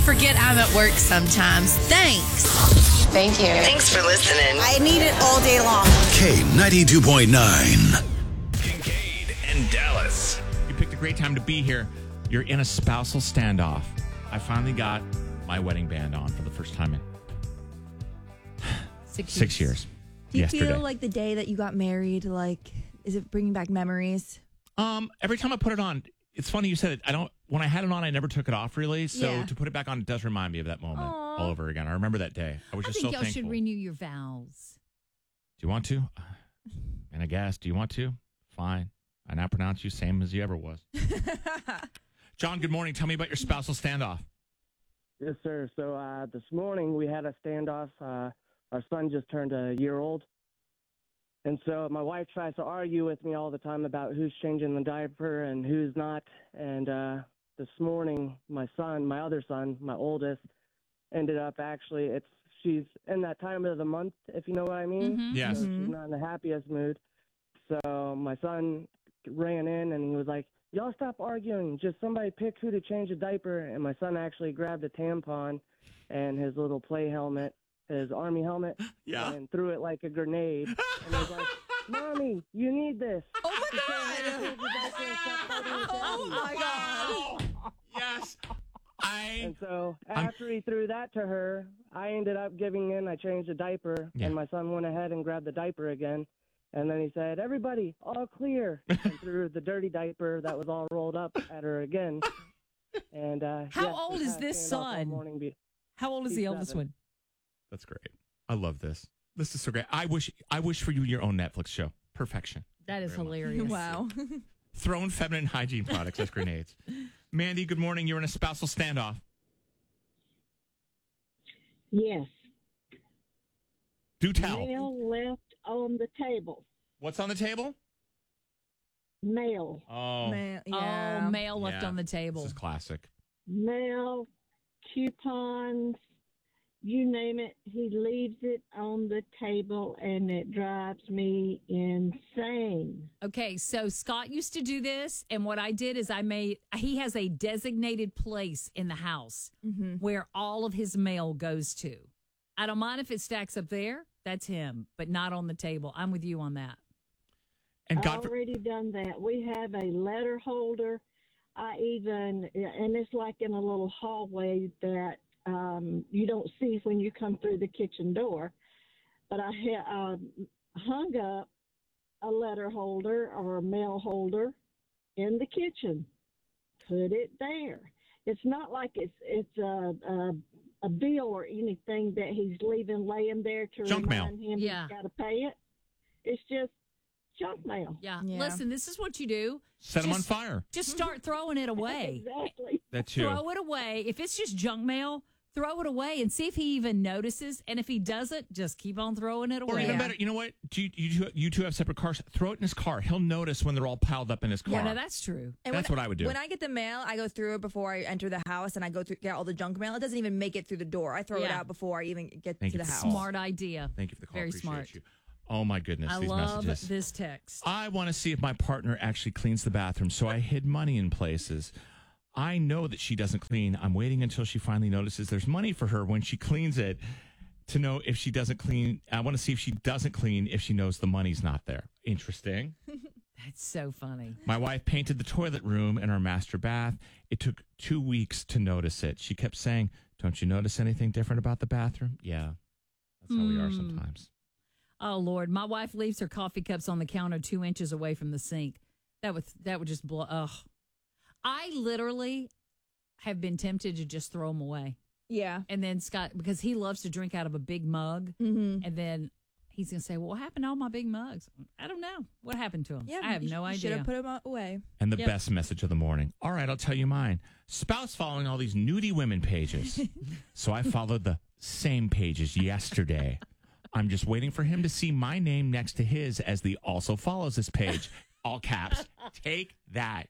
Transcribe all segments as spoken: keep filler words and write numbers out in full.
forget I'm at work sometimes. Thanks. Thank you. Thanks for listening. I need it all day long. K ninety-two point nine. Kincaid and Dallas. You picked a great time to be here. You're in a spousal standoff. I finally got my wedding band on for the first time in Six, six years. years. Do you Yesterday. feel like the day that you got married, like, is it bringing back memories? Um, every time I put it on, it's funny you said it. I don't. When I had it on, I never took it off really. So Yeah. to put it back on, it does remind me of that moment Aww. all over again. I remember that day. I was I just think so y'all thankful. should renew your vows. Do you want to? And I guess, do you want to? Fine. I now pronounce you same as you ever was. John, good morning. Tell me about your spousal standoff. Yes, sir. So uh, this morning we had a standoff. Uh, our son just turned a year old. And so my wife tries to argue with me all the time about who's changing the diaper and who's not. And uh, this morning, my son, my other son, my oldest, ended up actually, it's she's in that time of the month, if you know what I mean. Mm-hmm. Yes. So she's not in the happiest mood. So my son ran in and he was like, y'all stop arguing. Just somebody pick who to change a diaper. And my son actually grabbed a tampon and his little play helmet, his army helmet, Yeah. and threw it like a grenade. And was like, Mommy, you need this. Oh, my God. Oh, my God. Yes. I. And so I'm- after he threw that to her, I ended up giving in. I changed the diaper, Yeah. and my son went ahead and grabbed the diaper again. And then he said, everybody, all clear, and threw the dirty diaper that was all rolled up at her again. And uh, How yes, old we is had this standoff all son? morning be- How old is He's the eldest seven. one? That's great. I love this. This is so great. I wish. I wish for you your own Netflix show. Perfection. That is Very much. hilarious. Wow. Throwing feminine hygiene products as grenades. Mandy, good morning. You're in a spousal standoff. Yes. Do tell. Mail left on the table. What's on the table? Mail. Oh, Man, yeah. Oh, mail left Yeah. on the table. this is classic. Mail, coupons, you name it. He leaves it on the table, and it drives me insane. Okay, so Scott used to do this, and what I did is I made, he has a designated place in the house Mm-hmm. where all of his mail goes to. I don't mind if it stacks up there. That's him, but not on the table. I'm with you on that. And I've God, for- already done that. We have a letter holder. I even, and it's like in a little hallway that um, you don't see when you come through the kitchen door. But I ha- uh, hung up a letter holder or a mail holder in the kitchen. Put it there. It's not like it's it's a, a, a bill or anything that he's leaving laying there to Junk mail. remind him Yeah. he's got to pay it. It's just junk mail. Yeah. Yeah. Listen, this is what you do. set them on Just- fire. Just start throwing it away. Exactly. That's you. Throw it away. If it's just junk mail, throw it away and see if he even notices. And if he doesn't, just keep on throwing it Or away. even better, you know what? Do you, you, two, you two have separate cars? Throw it in his car. He'll notice when they're all piled up in his car. Yeah, no, that's true. And That's when, what I would do. When I get the mail, I go through it before I enter the house, and I go through get all the junk mail. It doesn't even make it through the door. I throw it Yeah. out before I even get Thank to you the for house. calling. Smart idea. Thank you for the call. Very Appreciate smart. you. Oh, my goodness, I these love messages. this text. I want to see if my partner actually cleans the bathroom, so I hid money in places. I know that she doesn't clean. I'm waiting until she finally notices there's money for her when she cleans it to know if she doesn't clean. I want to see if she doesn't clean if she knows the money's not there. Interesting. That's so funny. My wife painted the toilet room in our master bath. It took two weeks to notice it. She kept saying, "Don't you notice anything different about the bathroom?" Yeah, that's how we are Hmm. sometimes. Oh Lord, my wife leaves her coffee cups on the counter two inches away from the sink. That would that would just blow. Ugh. I literally have been tempted to just throw them away, Yeah. and then Scott, because he loves to drink out of a big mug, Mm-hmm. and then he's gonna say, "Well, what happened to all my big mugs?" I don't know what happened to them. Yeah. I have no Should idea. have put them away. And the Yep. best message of the morning. All right, I'll tell you mine. Spouse following all these nudie women pages. So I followed the same pages yesterday. I'm just waiting for him to see my name next to his as the also follows this page. All caps. Take that.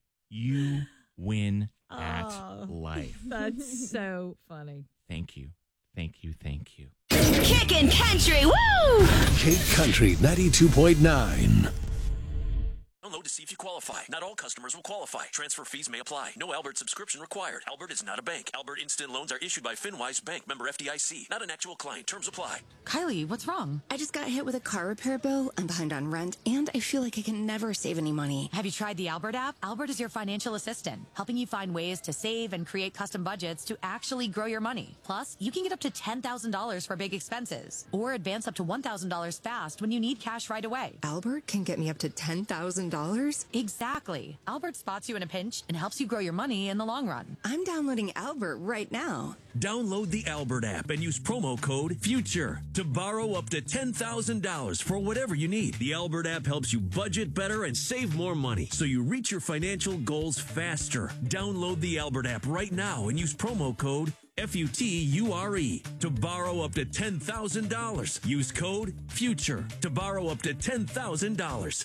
You win at Oh. life. That's so funny. Thank you. Thank you. Thank you. Kickin' country, woo! K Country ninety-two point nine. Download to see if you qualify. Not all customers will qualify. Transfer fees may apply. No Albert subscription required. Albert is not a bank. Albert Instant Loans are issued by FinWise Bank, member F D I C. Not an actual client. Terms apply. Kylie, what's wrong? I just got hit with a car repair bill. I'm behind on rent, and I feel like I can never save any money. Have you tried the Albert app? Albert is your financial assistant, helping you find ways to save and create custom budgets to actually grow your money. Plus, you can get up to ten thousand dollars for big expenses, or advance up to one thousand dollars fast when you need cash right away. Albert can get me up to ten thousand dollars? Exactly. Albert spots you in a pinch and helps you grow your money in the long run. I'm downloading Albert right now. Download the Albert app and use promo code FUTURE to borrow up to ten thousand dollars for whatever you need. The Albert app helps you budget better and save more money so you reach your financial goals faster. Download the Albert app right now and use promo code F U T U R E to borrow up to ten thousand dollars. Use code FUTURE to borrow up to ten thousand dollars.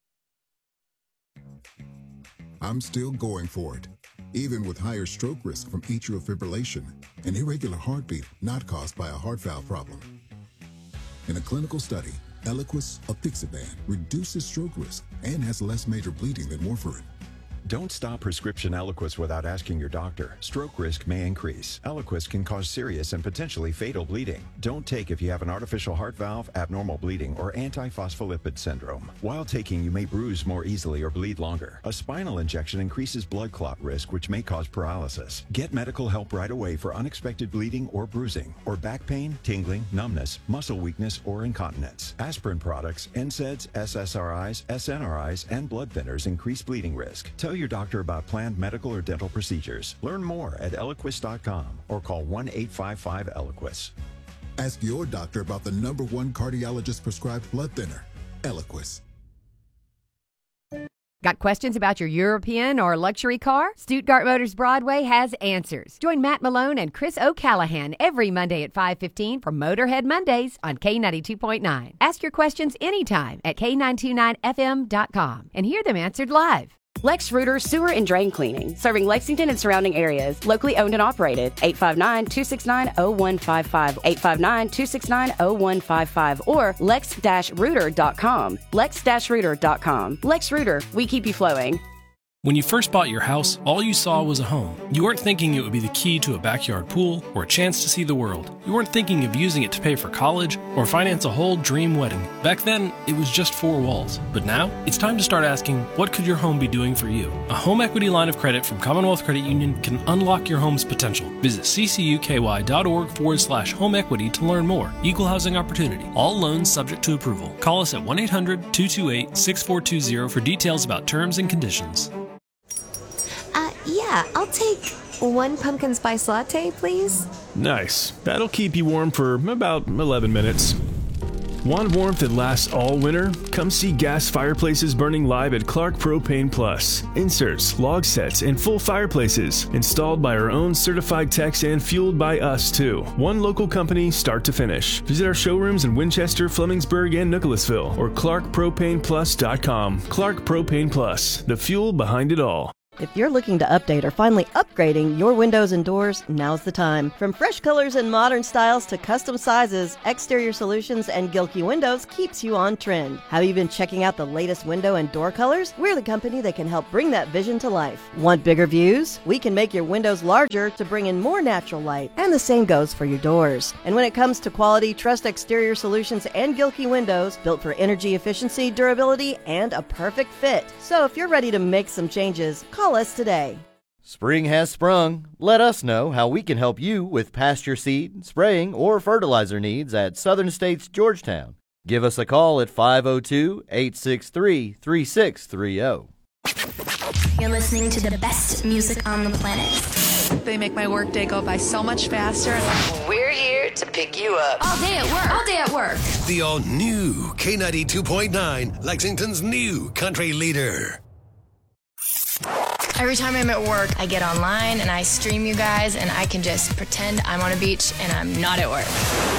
I'm still going for it, even with higher stroke risk from atrial fibrillation, an irregular heartbeat not caused by a heart valve problem. In a clinical study, Eliquis apixaban reduces stroke risk and has less major bleeding than warfarin. Don't stop prescription Eliquis without asking your doctor. Stroke risk may increase. Eliquis can cause serious and potentially fatal bleeding. Don't take if you have an artificial heart valve, abnormal bleeding, or antiphospholipid syndrome. While taking, you may bruise more easily or bleed longer. A spinal injection increases blood clot risk, which may cause paralysis. Get medical help right away for unexpected bleeding or bruising, or back pain, tingling, numbness, muscle weakness, or incontinence. Aspirin products, N SAIDs, S S R Is, S N R Is, and blood thinners increase bleeding risk. Tell your doctor about planned medical or dental procedures. Learn more at Eliquis dot com or call one eight five five Eliquis. Ask your doctor about the number one cardiologist prescribed blood thinner, Eliquis. Got questions about your European or luxury car? Stuttgart Motors Broadway has answers. Join Matt Malone and Chris O'Callahan every Monday at five fifteen for Motorhead Mondays on K ninety-two point nine. Ask your questions anytime at K nine two nine F M dot com and hear them answered live. Lex Reuter Sewer and Drain Cleaning, serving Lexington and surrounding areas, locally owned and operated. eight five nine, two six nine, zero one five five, eight five nine, two six nine, zero one five five, or lex dash reuter dot com. lex dash reuter dot com. Lex Reuter, we keep you flowing. When you first bought your house, all you saw was a home. You weren't thinking it would be the key to a backyard pool or a chance to see the world. You weren't thinking of using it to pay for college or finance a whole dream wedding. Back then, it was just four walls. But now, it's time to start asking, what could your home be doing for you? A home equity line of credit from Commonwealth Credit Union can unlock your home's potential. Visit ccuky.org forward slash home equity to learn more. Equal housing opportunity. All loans subject to approval. Call us at one eight hundred, two two eight, six four two zero for details about terms and conditions. Uh, yeah, I'll take one pumpkin spice latte, please. Nice. That'll keep you warm for about eleven minutes. Want warmth that lasts all winter? Come see gas fireplaces burning live at Clark Propane Plus. Inserts, log sets, and full fireplaces. Installed by our own certified techs and fueled by us, too. One local company, start to finish. Visit our showrooms in Winchester, Flemingsburg, and Nicholasville, or clark propane plus dot com. Clark Propane Plus, the fuel behind it all. If you're looking to update or finally upgrading your windows and doors, now's the time. From fresh colors and modern styles to custom sizes, Exterior Solutions and Gilkey Windows keeps you on trend. Have you been checking out the latest window and door colors? We're the company that can help bring that vision to life. Want bigger views? We can make your windows larger to bring in more natural light, and the same goes for your doors. And when it comes to quality, trust Exterior Solutions and Gilkey Windows, built for energy efficiency, durability, and a perfect fit. So if you're ready to make some changes, call Call us today. Spring has sprung. Let us know how we can help you with pasture seed, spraying, or fertilizer needs at Southern States Georgetown. Give us a call at five oh two, eight six three, three six three oh. You're listening to the best music on the planet. They make my workday go by so much faster. We're here to pick you up. All day at work. All day at work. The all-new K ninety-two point nine, Lexington's new country leader. Every time I'm at work, I get online and I stream you guys, and I can just pretend I'm on a beach and I'm not at work.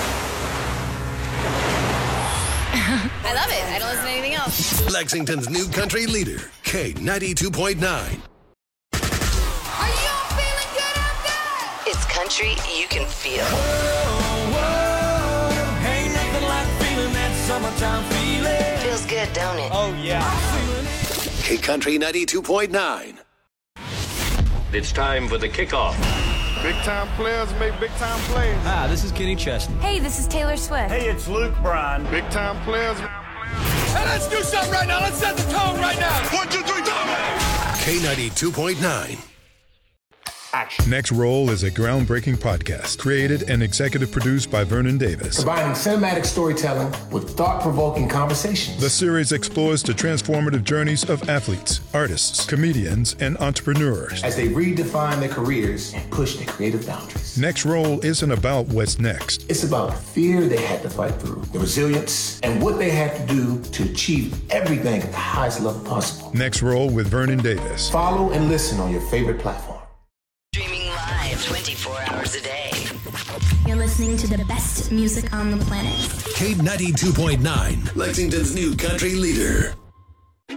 I love it. I don't listen to anything else. Lexington's new country leader, K ninety-two point nine. Are you all feeling good out there? It's country you can feel. Whoa, whoa, ain't nothing like feeling that summertime feeling. Feels good, don't it? Oh, yeah. K Country ninety-two point nine. It's time for the kickoff. Big time players make big time plays. Hi, this is Kenny Chesney. Hey, this is Taylor Swift. Hey, it's Luke Bryan. Big time players. Hey, let's do something right now. Let's set the tone right now. One, two, three, go! K ninety-two point nine. Action. Next Roll is a groundbreaking podcast created and executive produced by Vernon Davis. Combining cinematic storytelling with thought-provoking conversations. The series explores the transformative journeys of athletes, artists, comedians, and entrepreneurs as they redefine their careers and push their creative boundaries. Next Roll isn't about what's next. It's about the fear they had to fight through, the resilience, and what they had to do to achieve everything at the highest level possible. Next Roll with Vernon Davis. Follow and listen on your favorite platform. Streaming live twenty-four hours a day. You're listening to the best music on the planet. K ninety-two point nine, Lexington's new country leader.